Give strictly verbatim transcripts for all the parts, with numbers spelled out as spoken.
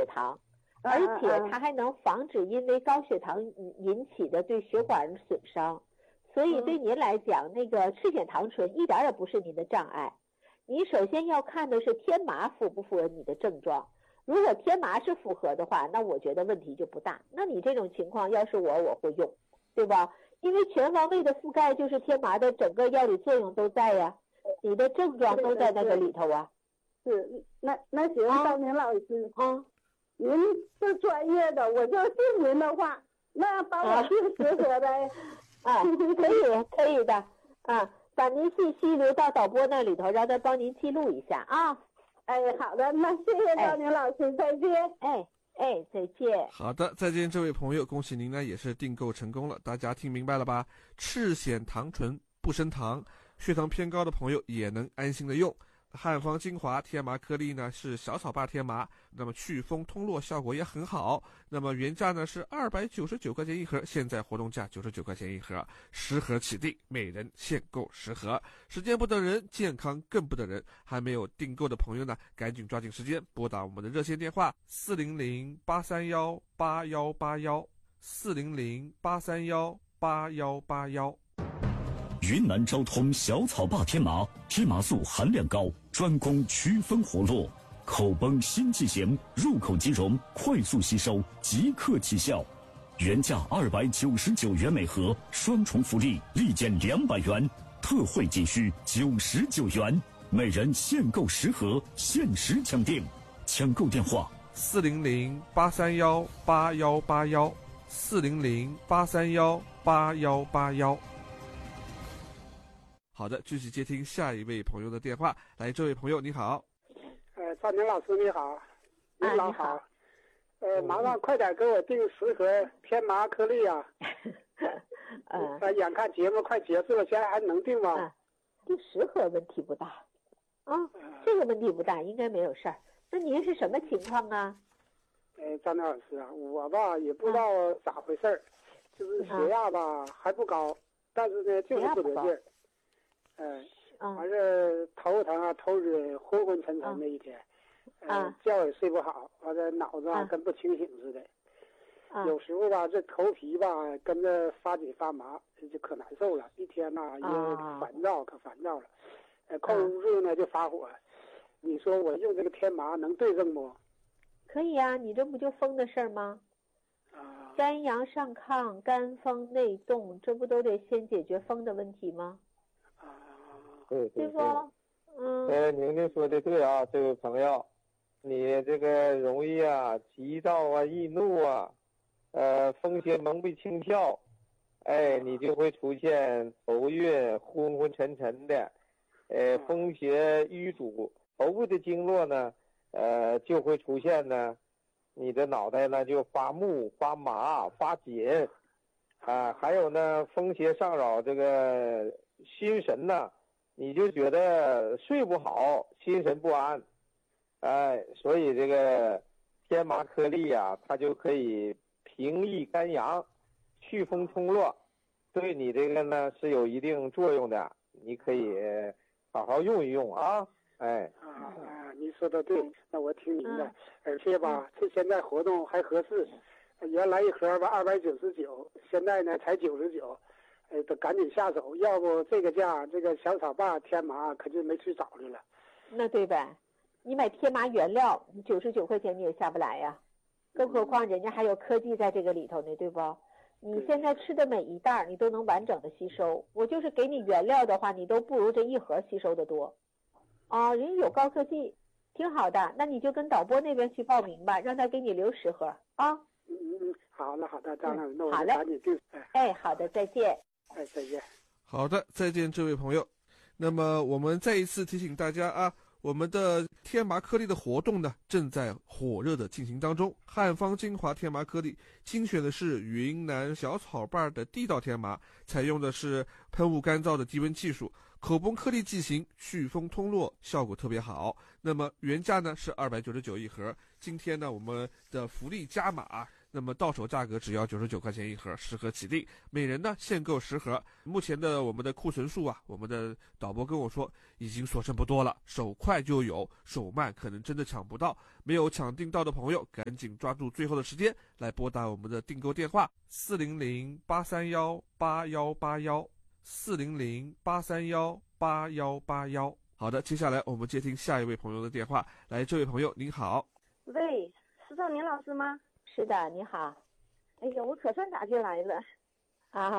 血糖，而且它还能防止因为高血糖引起的对血管损伤。所以对您来讲，那个赤藓糖醇一点也不是您的障碍。你首先要看的是天麻符不符合你的症状。如果天麻是符合的话，那我觉得问题就不大。那你这种情况要是我，我会用，对吧？因为全方位的覆盖就是天麻的整个药理作用都在呀，你的症状都在那个里头啊。 是，那那行，赵明老师啊， 您是专业的，我就信您的话，那帮我定时合呗。 啊，可以可以的啊，把您信息留到导播那里头，让他帮您记录一下啊。 哎，好的，那谢谢赵宁老师，再见。 哎哎，再见。 好的，再见，这位朋友，恭喜您呢也是订购成功了。大家听明白了吧？赤藓糖醇不升糖，血糖偏高的朋友也能安心的用。汉方精华天麻颗粒呢是小草坝天麻，那么祛风通络效果也很好。那么原价呢是二百九十九块钱一盒，现在活动价九十九块钱一盒，十盒起订，每人限购十盒。时间不等人，健康更不等人。还没有订购的朋友呢，赶紧抓紧时间拨打我们的热线电话四零零八三幺八幺八幺四零零八三幺八幺八幺。 云南昭通小草坝天麻，天麻素含量高，专攻祛风活络，口崩心悸型，入口即溶，快速吸收，即刻起效。原价二百九十九元每盒，双重福利，立减两百元，特惠仅需九十九元，每人限购十盒，限时抢订。抢购电话： 四零零八三幺八幺八幺，四零零八三幺八幺八幺。好的，继续接听下一位朋友的电话。来，这位朋友你好。 呃，赵宁老师你好。您老好。啊、呃，麻烦快点给我订十盒天麻颗粒啊。 呃、 啊，眼看节目快结束了，现在还能订吗？ 啊，订十盒问题不大。啊，这个问题不大，应该没有事儿。那您是什么情况啊？ 呃，赵宁老师啊，我吧也不知道咋回事儿、啊，就是血压吧还不高，但是呢就是不得劲儿。嗯，完事头疼啊，头晕，昏昏沉沉的一天，嗯，觉也睡不好，完了脑子啊跟不清醒似的，有时候吧这头皮吧跟着发紧发麻，就可难受了，一天呐也烦躁，可烦躁了，呃，控制不住呢就发火。你说我用这个天麻能对症不？ 可以啊，你这不就风的事儿吗？ 啊， 肝阳上亢，肝风内动，这不都得先解决风的问题吗？ 对对对， 嗯， 呃，宁宁说的对啊，这位朋友，你这个容易啊，急躁啊，易怒啊，呃，风邪蒙蔽心窍，哎，你就会出现头晕、昏昏沉沉的，呃，风邪淤阻，头部的经络呢，呃，就会出现呢，你的脑袋呢就发木、发麻、发紧，啊，还有呢，风邪上扰这个心神呢。你就觉得睡不好，心神不安，哎，所以这个天麻颗粒啊，它就可以平抑肝阳，祛风通络，对你这个呢是有一定作用的，你可以好好用一用啊，哎。 啊啊，你说的对，那我听您的，嗯、而且吧，这现在活动还合适，原来一盒吧二百九十九，现在呢才九十九。哎，得赶紧下手，要不这个价，这个小草坝天麻可就没去找去了。 那对呗，你买天麻原料，你九十九块钱你也下不来呀，更何况人家还有科技在这个里头呢，对不？你现在吃的每一袋你都能完整的吸收，我就是给你原料的话，你都不如这一盒吸收的多。啊，人家有高科技，挺好的，那你就跟导播那边去报名吧，让他给你留十盒啊。 嗯嗯嗯，好了好的，张老师，那我好赶紧订。 哎，好的，再见。 哎，再见。 好的，再见，这位朋友。那么我们再一次提醒大家啊，我们的天麻颗粒的活动呢，正在火热的进行当中。汉方精华天麻颗粒精选的是云南小草坝的地道天麻，采用的是喷雾干燥的低温技术，口崩颗粒剂型，祛风通络，效果特别好。那么原价呢是二百九十九一盒，今天呢我们的福利加码， 那么到手价格只要九十九块钱一盒，十盒起订，每人呢限购十盒。目前的我们的库存数啊，我们的导播跟我说已经所剩不多了，手快就有，手慢可能真的抢不到。没有抢订到的朋友，赶紧抓住最后的时间来拨打我们的订购电话四零零八三幺八幺八幺四零零八三幺八幺八幺。好的，接下来我们接听下一位朋友的电话。来，这位朋友您好。 喂，是赵宁老师吗？ 是的，你好。 哎呀，我可算打进来了。 啊，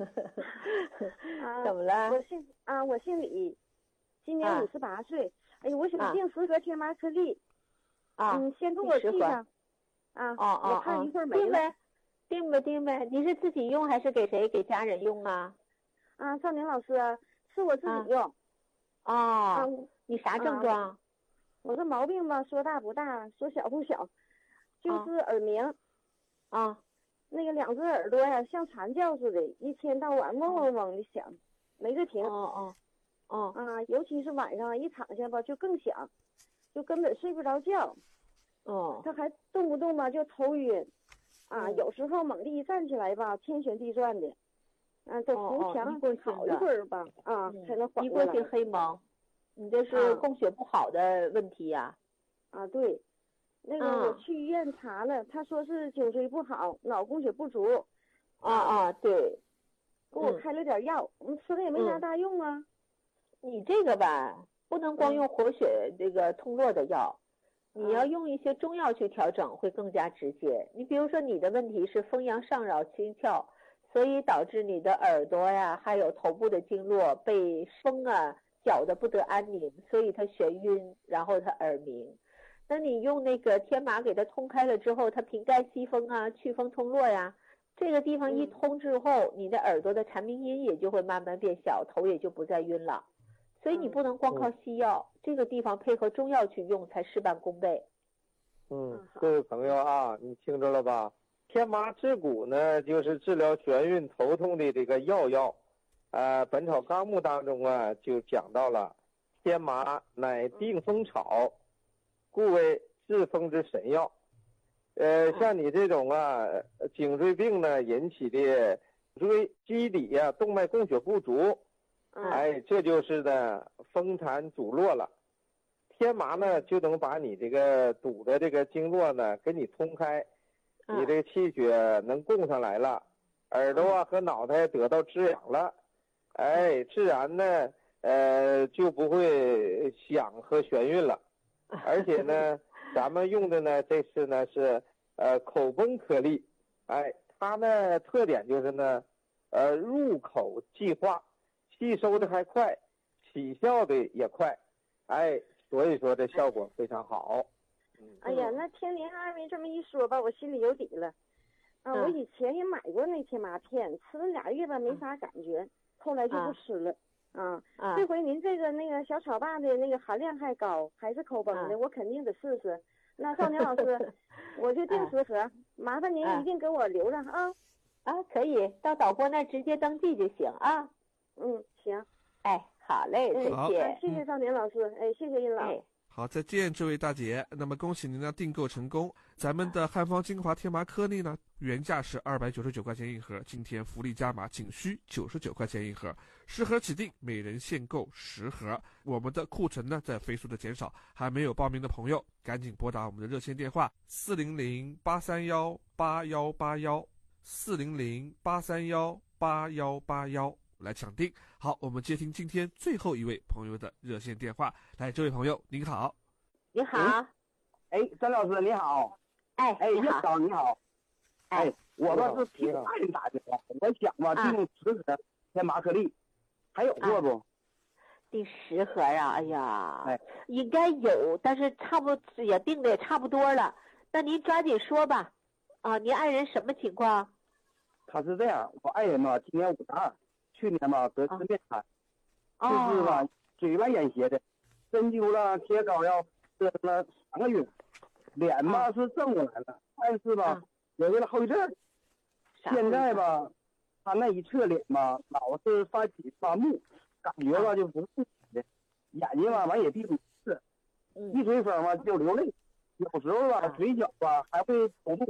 啊怎么了？ 我姓啊，我姓李，今年五十八岁。哎呀，我想订十盒天麻颗粒。 啊， 嗯，先给我记上。啊， 哦哦， 我看一会儿没了。 订呗，订呗，订呗。你是自己用还是给谁？给家人用啊？ 啊，赵宁老师，是我自己用。 哦， 啊， 你啥症状？ 啊、我这毛病吧，说大不大，说小不小，就是耳鸣。 啊， 那个两只耳朵呀，像蝉叫似的，一天到晚嗡嗡嗡的响，没个停。 哦哦哦。 啊，尤其是晚上一躺下吧，就更响，就根本睡不着觉。 哦。 他还动不动吧就头晕，啊， 嗯、 有时候猛地一站起来吧，天旋地转的。啊，得扶墙好一会儿吧，啊， 嗯、 才能缓过来。一过性黑蒙，你这是供血不好的问题呀、 啊？啊，对，那个我去医院查了，他说是颈椎不好，脑供血不足。 啊啊，对， 给我开了点药，我们吃的也没啥大用啊。 嗯、你这个吧，不能光用活血这个通络的药， 嗯、 你要用一些中药去调整，会更加直接。你比如说，你的问题是风阳上扰心窍。所以导致你的耳朵呀，还有头部的经络被风啊搅得不得安宁，所以它眩晕，然后它耳鸣。那你用那个天麻给它通开了之后，它平盖息风啊，祛风通络呀，这个地方一通之后， 嗯、 你的耳朵的蝉鸣音也就会慢慢变小，头也就不再晕了。所以你不能光靠西药，嗯、这个地方配合中药去用才事半功倍。 嗯，各位朋友啊，你听着了吧？天麻治骨呢，就是治疗眩晕头痛的这个药药。呃，《本草纲目》当中啊，就讲到了，天麻乃定风草，故为治风之神药。呃，像你这种啊，颈椎病呢引起的颈椎基底啊动脉供血不足，哎，这就是呢风痰阻络了。天麻呢就能把你这个堵的这个经络呢给你通开。你这个气血能供上来了，耳朵啊和脑袋得到滋养了，哎，自然呢，呃，就不会响和眩晕了。而且呢，咱们用的呢，这次呢是呃口崩颗粒，哎，它呢特点就是呢，呃，入口即化，吸收的还快，起效的也快，哎，所以说这效果非常好。 哎呀，那听您二位这么一说吧，我心里有底了。啊，我以前也买过那天麻片，吃了俩月吧，没啥感觉，后来就不吃了。啊， 啊这回您这个那个小草坝的那个含量还高，还是口崩的，我肯定得试试。那少年老师，我就订十盒，麻烦您一定给我留上啊。 啊，可以到导播那直接登记就行啊。 嗯，行。 哎，好嘞，再见。 谢谢少年老师，哎，谢谢殷老。 哎好，再见，这位大姐。那么恭喜您呢，订购成功。咱们的汉方精华天麻颗粒呢，原价是二百九十九块钱一盒，今天福利加码，仅需九十九块钱一盒，十盒起订，每人限购十盒。我们的库存呢在飞速的减少，还没有报名的朋友，赶紧拨打我们的热线电话四零零八三幺八幺八幺四零零八三幺八幺八幺来抢订。好，我们接听今天最后一位朋友的热线电话。来，这位朋友您好。 你好。 哎，张老师你好。 哎哎，叶导你好。哎，我吧是替大人打的，我想吧订十盒天麻颗粒，还有货不？ 订十盒啊？哎呀， 哎， 应该有，但是差不多也订的也差不多了。那您抓紧说吧。啊，您爱人什么情况？ 他是这样，我爱人吧今年五十二。去年吧得吃面瘫，就是吧嘴巴眼斜的，针灸了贴膏药吃了三个月，脸吧是正过来了，但是吧有个后遗症。现在吧他那一侧脸吧老是发起发木，感觉吧就不是自己的，眼睛吧完也闭不是，一吹风吧就流泪，有时候吧嘴角吧还会头部，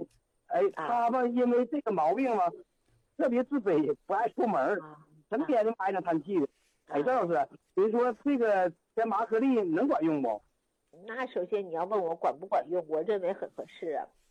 哎，他们因为这个毛病嘛，特别自卑，不爱出门，成天就埋着叹气的。哎，赵老师，比如说这个天麻颗粒能管用不？ 那首先你要问我管不管用，我认为很合适啊。